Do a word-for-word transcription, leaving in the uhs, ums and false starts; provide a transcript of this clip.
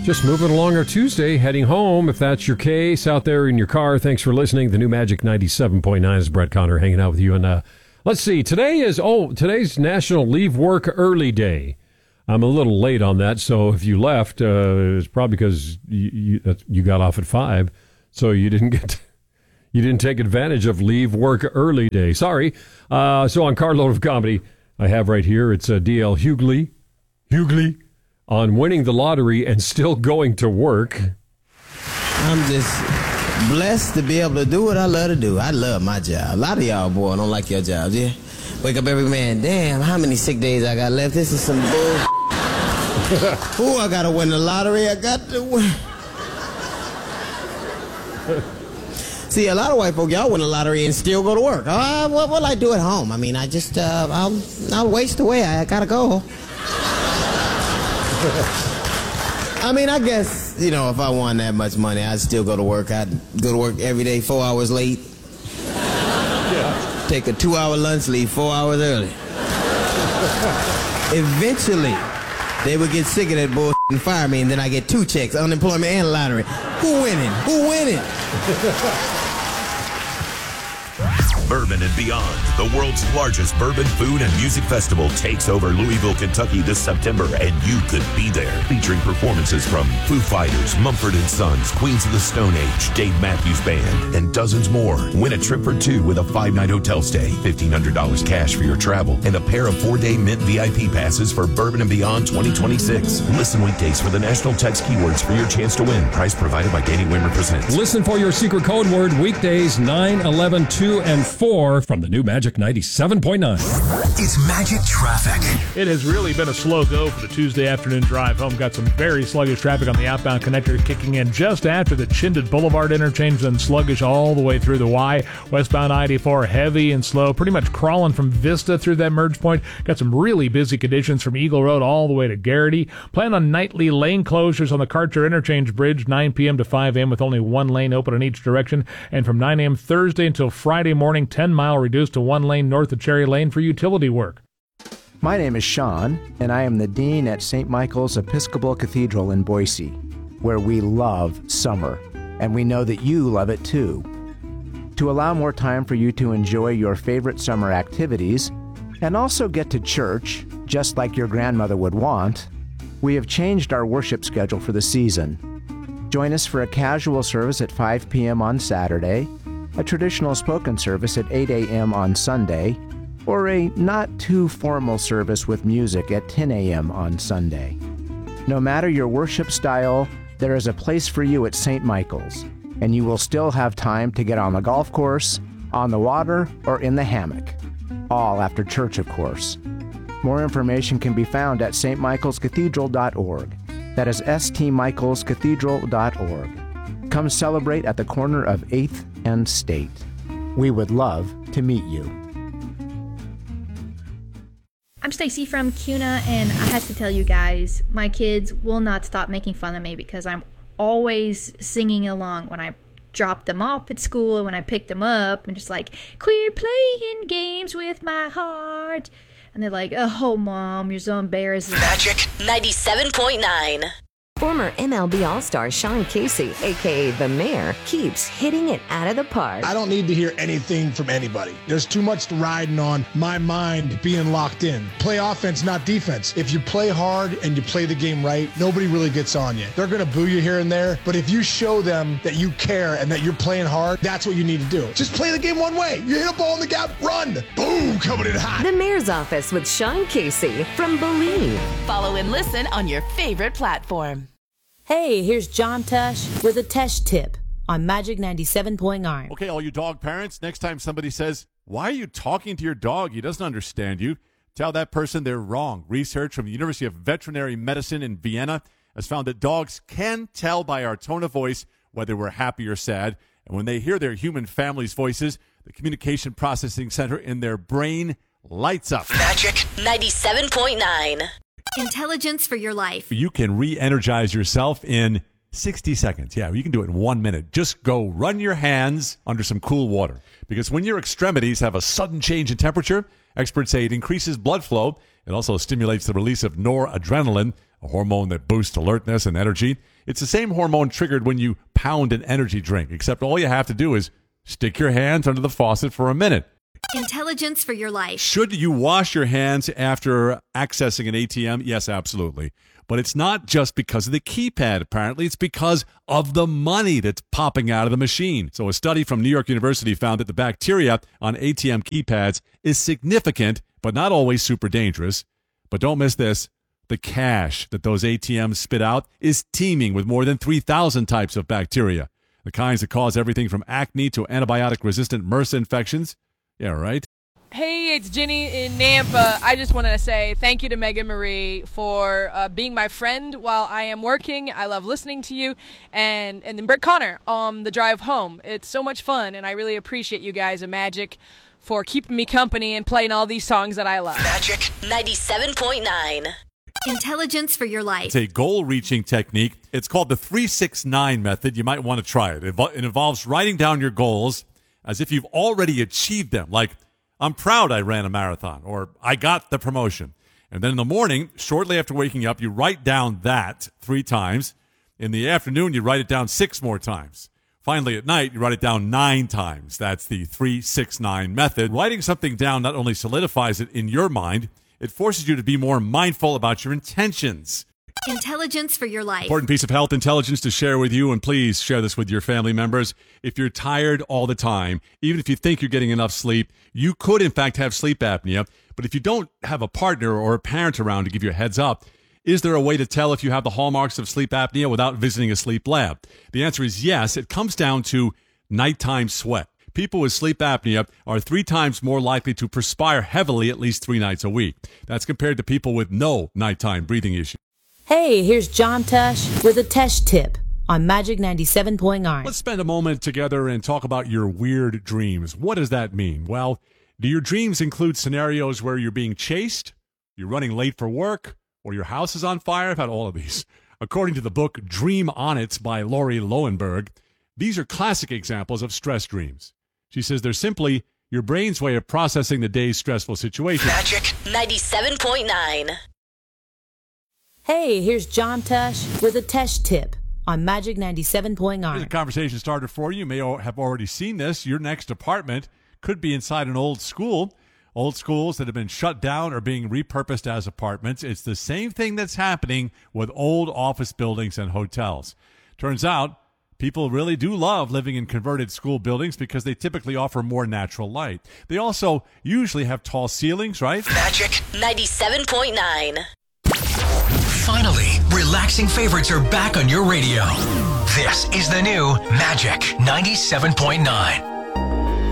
Just moving along our Tuesday, heading home. If that's your case out there in your car, thanks for listening. The new Magic ninety-seven point nine is Brett Conner hanging out with you. And uh, let's see, today is, oh, today's National Leave Work Early Day. I'm a little late on that, so if you left, uh, it's probably because you, you, you got off at five, so you didn't get, you didn't take advantage of Leave Work Early Day. Sorry. Uh, so on Carload of Comedy, I have right here, it's uh, D L Hughley, Hughley, on winning the lottery and still going to work. I'm just blessed to be able to do what I love to do. I love my job. A lot of y'all, boy, don't like your jobs, yeah? Wake up every man, damn, how many sick days I got left? This is some bull. Ooh, I gotta win the lottery. I got to win. See, a lot of white folk, y'all win the lottery and still go to work. Uh, what will I do at home? I mean, I just, uh, I'll, I'll waste away. I gotta go. I mean, I guess, you know, if I won that much money, I'd still go to work. I'd go to work every day, four hours late. Yeah. Take a two-hour lunch, leave four hours early. Eventually, they would get sick of that bullshit and fire me, and then I get two checks, unemployment and lottery. Who winning? Who winning? Bourbon and Beyond, the world's largest bourbon, food, and music festival, takes over Louisville, Kentucky this September, and you could be there. Featuring performances from Foo Fighters, Mumford and Sons, Queens of the Stone Age, Dave Matthews Band, and dozens more. Win a trip for two with a five-night hotel stay, fifteen hundred dollars cash for your travel, and a pair of four-day Mint V I P passes for Bourbon and Beyond twenty twenty-six. Listen weekdays for the national text keywords for your chance to win. Price provided by Danny Wimmer Presents. Listen for your secret code word weekdays nine, eleven, two, and four from the new Magic ninety-seven point nine. It's Magic Traffic. It has really been a slow go for the Tuesday afternoon drive home. Got some very sluggish traffic on the outbound connector kicking in just after the Chinded Boulevard interchange, then sluggish all the way through the Y. Westbound I eighty-four, heavy and slow, pretty much crawling from Vista through that merge point. Got some really busy conditions from Eagle Road all the way to Garrity. Plan on nightly lane closures on the Karcher Interchange Bridge, nine p.m. to five a.m. with only one lane open in each direction. And from nine a.m. Thursday until Friday morning, ten mile reduced to one lane north of Cherry Lane for utility work. My name is Sean, and I am the Dean at Saint Michael's Episcopal Cathedral in Boise, where we love summer, and we know that you love it too. To allow more time for you to enjoy your favorite summer activities, and also get to church, just like your grandmother would want, we have changed our worship schedule for the season. Join us for a casual service at five p.m. on Saturday, a traditional spoken service at eight a.m. on Sunday, or a not-too-formal service with music at ten a.m. on Sunday. No matter your worship style, there is a place for you at Saint Michael's, and you will still have time to get on the golf course, on the water, or in the hammock. All after church, of course. More information can be found at s t michaels cathedral dot org. That is s t michaels cathedral dot org. Come celebrate at the corner of eighth and State. We would love to meet you. I'm Stacy from CUNA, and I have to tell you guys, my kids will not stop making fun of me because I'm always singing along when I drop them off at school and when I pick them up, and just like, queer playing games with my heart. And they're like, oh, Mom, you're so embarrassing. Magic ninety-seven point nine. Former M L B All-Star Sean Casey, a k a. The Mayor, keeps hitting it out of the park. I don't need to hear anything from anybody. There's too much riding on my mind being locked in. Play offense, not defense. If you play hard and you play the game right, nobody really gets on you. They're going to boo you here and there, but if you show them that you care and that you're playing hard, that's what you need to do. Just play the game one way. You hit a ball in the gap, run. Boom, coming in hot. The Mayor's Office with Sean Casey from Believe. Follow and listen on your favorite platform. Hey, here's John Tesh with a Tesh tip on Magic ninety-seven point nine. Okay, all you dog parents, next time somebody says, why are you talking to your dog? He doesn't understand you. Tell that person they're wrong. Research from the University of Veterinary Medicine in Vienna has found that dogs can tell by our tone of voice whether we're happy or sad. And when they hear their human family's voices, the communication processing center in their brain lights up. Magic ninety-seven point nine. Intelligence for your life. You can re-energize yourself in sixty seconds. Yeah, you can do it in one minute. Just go run your hands under some cool water. Because when your extremities have a sudden change in temperature, Experts say it increases blood flow. It also stimulates the release of noradrenaline, a hormone that boosts alertness and energy. It's the same hormone triggered when you pound an energy drink, except all you have to do is stick your hands under the faucet for a minute. Intelligence for your life. Should you wash your hands after accessing an A T M? Yes, absolutely. But it's not just because of the keypad, apparently. It's because of the money that's popping out of the machine. So a study from New York University found that the bacteria on A T M keypads is significant, but not always super dangerous. But don't miss this. The cash that those A T Ms spit out is teeming with more than three thousand types of bacteria. The kinds that cause everything from acne to antibiotic-resistant MRSA infections. Yeah, right? Hey, it's Ginny in Nampa. I just wanted to say thank you to Megan Marie for uh, being my friend while I am working. I love listening to you. And, and then Brett Connor on the drive home. It's so much fun, and I really appreciate you guys at Magic for keeping me company and playing all these songs that I love. Magic ninety-seven point nine. Intelligence for your life. It's a goal-reaching technique. It's called the three six nine method. You might want to try it. It, it involves writing down your goals as if you've already achieved them, like, I'm proud I ran a marathon, or I got the promotion. And then in the morning, shortly after waking up, you write down that three times. In the afternoon, you write it down six more times. Finally, at night, you write it down nine times. That's the three six nine method. Writing something down not only solidifies it in your mind, it forces you to be more mindful about your intentions. Intelligence for your life. Important piece of health intelligence to share with you, and please share this with your family members. If you're tired all the time, even if you think you're getting enough sleep, you could, in fact, have sleep apnea. But if you don't have a partner or a parent around to give you a heads up, is there a way to tell if you have the hallmarks of sleep apnea without visiting a sleep lab? The answer is yes. It comes down to nighttime sweat. People with sleep apnea are three times more likely to perspire heavily at least three nights a week. That's compared to people with no nighttime breathing issues. Hey, here's John Tush with a Tesh tip on Magic ninety-seven point nine. Let's spend a moment together and talk about your weird dreams. What does that mean? Well, do your dreams include scenarios where you're being chased, you're running late for work, or your house is on fire? I've had all of these. According to the book Dream On It by Lori Lowenberg, these are classic examples of stress dreams. She says they're simply your brain's way of processing the day's stressful situation. Magic ninety-seven point nine. Hey, here's John Tush with a Tesh tip on Magic ninety-seven point nine. Here's a conversation starter for you. You may have already seen this. Your next apartment could be inside an old school. Old schools that have been shut down are being repurposed as apartments. It's the same thing that's happening with old office buildings and hotels. Turns out, people really do love living in converted school buildings because they typically offer more natural light. They also usually have tall ceilings, right? Magic ninety-seven point nine. Finally, relaxing favorites are back on your radio. This is the new Magic ninety-seven point nine.